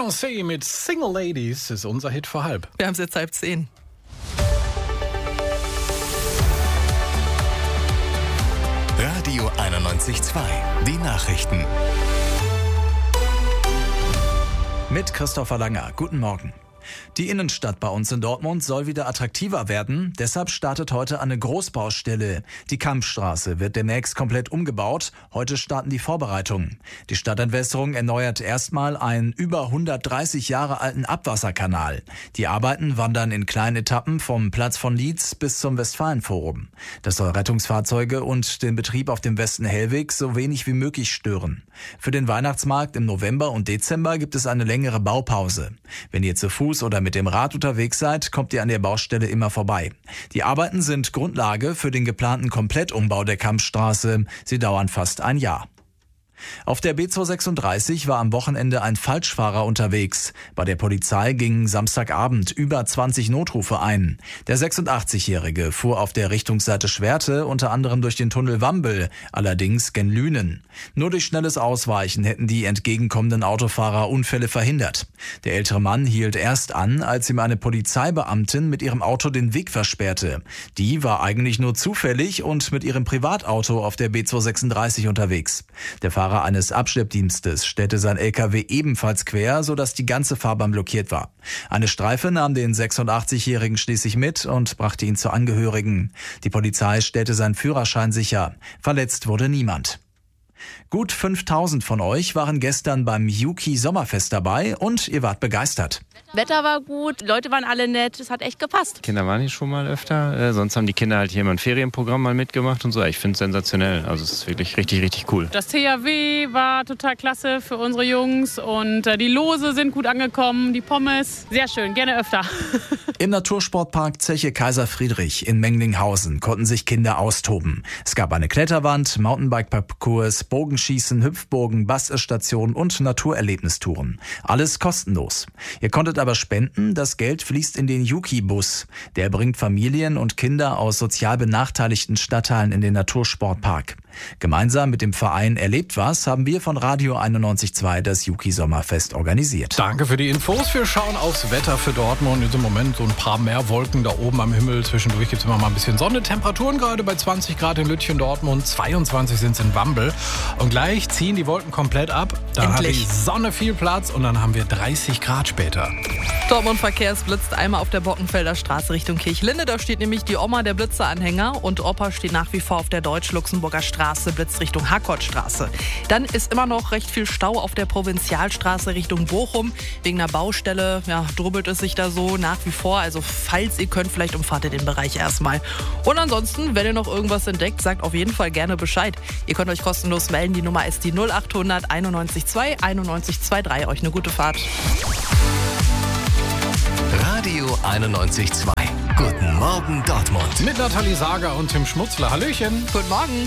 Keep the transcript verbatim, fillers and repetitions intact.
Beyoncé mit Single Ladies ist unser Hit vor halb. Wir haben es jetzt halb zehn. Radio einundneunzig Komma zwei, die Nachrichten. Mit Christopher Langer. Guten Morgen. Die Innenstadt bei uns in Dortmund soll wieder attraktiver werden. Deshalb startet heute eine Großbaustelle. Die Kampstraße wird demnächst komplett umgebaut. Heute starten die Vorbereitungen. Die Stadtentwässerung erneuert erstmal einen über hundertdreißig Jahre alten Abwasserkanal. Die Arbeiten wandern in kleinen Etappen vom Platz von Lietz bis zum Westfalenforum. Das soll Rettungsfahrzeuge und den Betrieb auf dem Westen Hellweg so wenig wie möglich stören. Für den Weihnachtsmarkt im November und Dezember gibt es eine längere Baupause. Wenn ihr zu Fuß oder mit dem Rad unterwegs seid, kommt ihr an der Baustelle immer vorbei. Die Arbeiten sind Grundlage für den geplanten Komplettumbau der Kampstraße. Sie dauern fast ein Jahr. Auf der B zweihundertsechsunddreißig war am Wochenende ein Falschfahrer unterwegs. Bei der Polizei gingen Samstagabend über zwanzig Notrufe ein. Der sechsundachtzigjährige fuhr auf der Richtungsseite Schwerte, unter anderem durch den Tunnel Wambel, allerdings gen Lünen. Nur durch schnelles Ausweichen hätten die entgegenkommenden Autofahrer Unfälle verhindert. Der ältere Mann hielt erst an, als ihm eine Polizeibeamtin mit ihrem Auto den Weg versperrte. Die war eigentlich nur zufällig und mit ihrem Privatauto auf der B zweihundertsechsunddreißig unterwegs. Der Fahrer eines Abschleppdienstes stellte sein L K W ebenfalls quer, sodass die ganze Fahrbahn blockiert war. Eine Streife nahm den sechsundachtzigjährigen schließlich mit und brachte ihn zu Angehörigen. Die Polizei stellte seinen Führerschein sicher. Verletzt wurde niemand. Gut fünftausend von euch waren gestern beim Juki Sommerfest dabei und ihr wart begeistert. Wetter war gut, die Leute waren alle nett, es hat echt gepasst. Kinder waren hier schon mal öfter, äh, sonst haben die Kinder halt hier mal ein Ferienprogramm mal mitgemacht und so. Ich finde es sensationell, also es ist wirklich richtig, richtig cool. Das T H W war total klasse für unsere Jungs und äh, die Lose sind gut angekommen, die Pommes, sehr schön, gerne öfter. Im Natursportpark Zeche Kaiser Friedrich in Menglinghausen konnten sich Kinder austoben. Es gab eine Kletterwand, Mountainbike-Parcours, Bogenschießen, Hüpfburgen, Bastelstationen und Naturerlebnistouren. Alles kostenlos. Ihr konntet aber spenden, das Geld fließt in den Juki-Bus. Der bringt Familien und Kinder aus sozial benachteiligten Stadtteilen in den Natursportpark. Gemeinsam mit dem Verein Erlebt was haben wir von Radio einundneunzig Komma zwei das Juki Sommerfest organisiert. Danke für die Infos. Wir schauen aufs Wetter für Dortmund. Jetzt im Moment so ein paar mehr Wolken da oben am Himmel. Zwischendurch gibt es immer mal ein bisschen Sonne. Temperaturen gerade bei zwanzig Grad in Lütchen, Dortmund. zweiundzwanzig sind es in Wambel. Und gleich ziehen die Wolken komplett ab. Dann Endlich. hat die Sonne viel Platz und dann haben wir dreißig Grad später. Dortmund Verkehrsblitzt einmal auf der Bockenfelder Straße Richtung Kirchlinde. Da steht nämlich die Oma der Blitzeranhänger und Opa steht nach wie vor auf der Deutsch-Luxemburger Straße, blitzt Richtung Harkortstraße. Dann ist immer noch recht viel Stau auf der Provinzialstraße Richtung Bochum. Wegen einer Baustelle ja, drubbelt es sich da so nach wie vor. Also falls ihr könnt, vielleicht umfahrt ihr den Bereich erstmal. Und ansonsten, wenn ihr noch irgendwas entdeckt, sagt auf jeden Fall gerne Bescheid. Ihr könnt euch kostenlos melden. Die Nummer ist die null achthundert einundneunzig zwei einundneunzig zweiunddreißig. Euch eine gute Fahrt. Radio einundneunzig Komma zwei. Guten Morgen Dortmund. Mit Nathalie Sager und Tim Schmutzler. Hallöchen. Guten Morgen.